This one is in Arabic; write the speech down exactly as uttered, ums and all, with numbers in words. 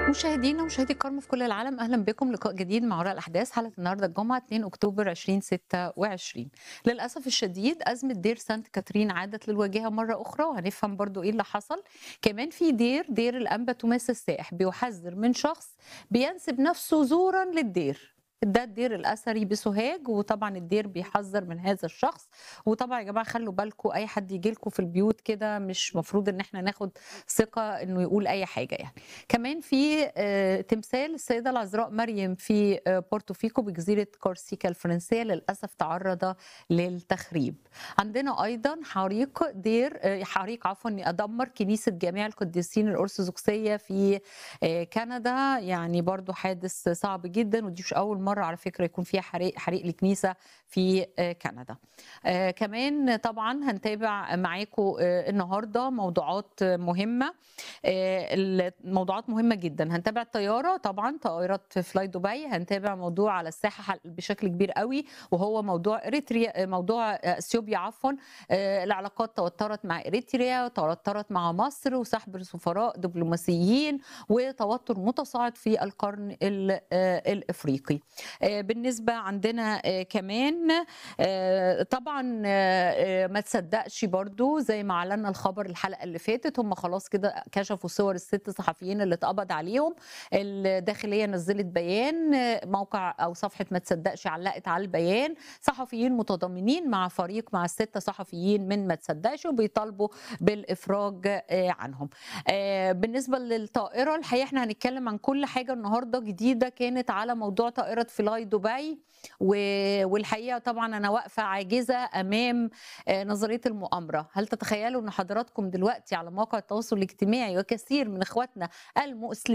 مشاهدينا ومشاهدي الكرام في كل العالم، اهلا بكم. لقاء جديد مع وراء الاحداث. حلقه النهارده الجمعه اتنين اكتوبر ألفين وستة وعشرين. للاسف الشديد ازمه دير سانت كاترين عادت للواجهه مره اخرى، وهنفهم برضو ايه اللي حصل. كمان في دير دير الانبا توماس السائح بيحذر من شخص بينسب نفسه زورا للدير. ده الدير الاثري بسوهاج، وطبعا الدير بيحذر من هذا الشخص. وطبعا يا جماعه خلوا بالكم، اي حد يجي لكم في البيوت كده مش مفروض ان احنا ناخد ثقه انه يقول اي حاجه يعني. كمان في آه، تمثال السيدة العذراء مريم في آه، بورتوفيكو بجزيرة كورسيكا الفرنسية للأسف تعرض للتخريب. عندنا أيضا حريق دير آه، حريق عفوا أدمر كنيسة جامع القديسين الأرثوذكسية في آه، كندا. يعني برضو حادث صعب جدا، ودي مش أول مرة على فكرة يكون فيها حريق حريق لكنيسة في آه، كندا. آه، كمان طبعا هنتابع معاكم آه، النهاردة موضوعات مهمة. آه، الموضوعات مهمة جدا. هنتابع الطيارة، طبعا طائرة فلاي دبي. هنتابع موضوع على الساحة حل- بشكل كبير قوي، وهو موضوع اريتريا، موضوع آه، اثيوبيا عفوا. آه، العلاقات توترت مع اريتريا، توترت مع مصر، وسحب سفراء دبلوماسيين، وتوتر متصاعد في القرن ال- آه، الافريقي. آه، بالنسبة عندنا آه، كمان آه، طبعا آه، آه، ما تصدقش برضو زي ما اعلنا الخبر الحلقة اللي فاتت، هم خلاص كده كشفوا صور الست صحفيين اللي اتقبض عليهم. الداخلية نزلت بيان، موقع أو صفحة ما تصدقش علقت على البيان: صحفيين متضامنين مع فريق مع الستة صحفيين من ما تصدقش، وبيطالبوا بالإفراج آه، عنهم. آه، بالنسبة للطائرة، الحقيقة احنا هنتكلم عن كل حاجة النهاردة جديدة كانت على موضوع طائرة فلاي دبي. و- والحقيقة طبعا أنا واقفة عاجزة أمام آه، نظرية المؤامرة. هل تتخيلوا أن حضراتكم دلوقتي على مواقع التواصل الاجتماعي وكثير من إخواتنا المسلمين